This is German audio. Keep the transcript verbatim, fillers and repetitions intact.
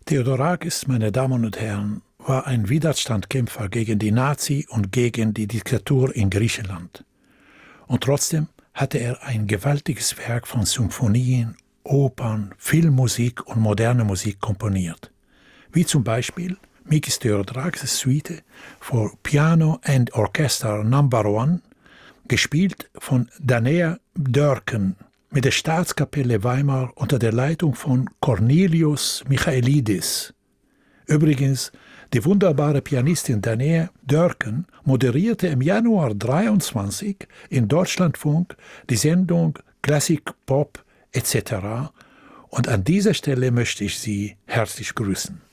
Theodorakis, meine Damen und Herren, war ein Widerstandskämpfer gegen die Nazi und gegen die Diktatur in Griechenland. Und trotzdem hatte er ein gewaltiges Werk von Symphonien, Opern, Filmmusik und moderne Musik komponiert. Wie zum Beispiel Mikis Theodorakis Suite for Piano and Orchestra Number One, gespielt von Danea Dörken mit der Staatskapelle Weimar unter der Leitung von Cornelius Michaelidis. Übrigens, die wunderbare Pianistin Danea Dörken moderierte im Januar dreiundzwanzig in Deutschlandfunk die Sendung Klassik, Pop et cetera. Und an dieser Stelle möchte ich Sie herzlich grüßen.